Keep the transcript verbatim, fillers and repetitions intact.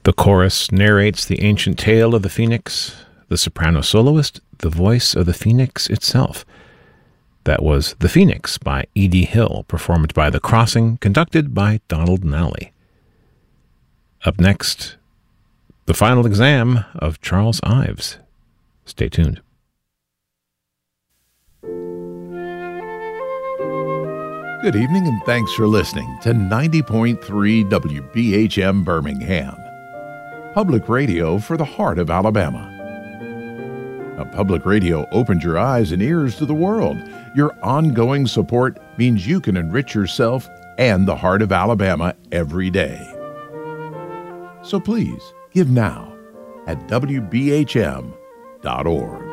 The chorus narrates the ancient tale of the phoenix, the soprano soloist, the voice of the phoenix itself. That was The Phoenix by Edie Hill, performed by The Crossing, conducted by Donald Nally. Up next, the final exam of Charles Ives. Stay tuned. Good evening, and thanks for listening to ninety point three W B H M Birmingham, public radio for the heart of Alabama. Now, public radio opens your eyes and ears to the world. Your ongoing support means you can enrich yourself and the heart of Alabama every day. So please, give now at W B H M dot org.